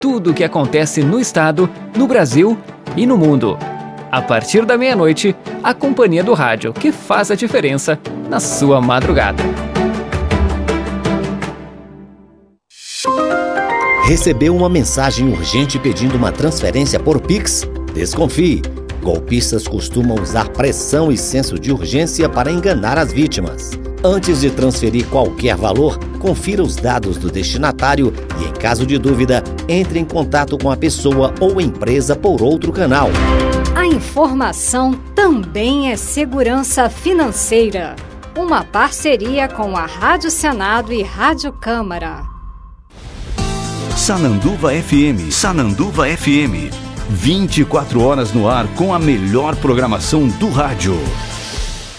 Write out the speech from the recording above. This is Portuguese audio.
tudo o que acontece no estado, no Brasil e no mundo. A partir da meia-noite, a companhia do rádio que faz a diferença na sua madrugada. Recebeu uma mensagem urgente pedindo uma transferência por Pix? Desconfie. Golpistas costumam usar pressão e senso de urgência para enganar as vítimas. Antes de transferir qualquer valor, confira os dados do destinatário e, em caso de dúvida, entre em contato com a pessoa ou empresa por outro canal. A informação também é segurança financeira. Uma parceria com a Rádio Senado e Rádio Câmara. Sananduva FM. Sananduva FM. 24 horas no ar com a melhor programação do rádio.